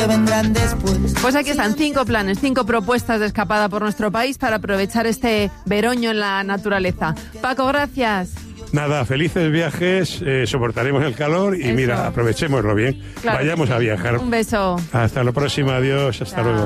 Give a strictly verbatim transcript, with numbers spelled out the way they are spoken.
que vendrán después. Pues aquí están cinco planes, cinco propuestas de escapada por nuestro país para aprovechar este veroño en la naturaleza. Paco, gracias. Nada, felices viajes, eh, soportaremos el calor y Eso. Mira, aprovechémoslo bien. Claro. Vayamos a viajar. Un beso. Hasta la próxima, adiós, hasta Chao. luego.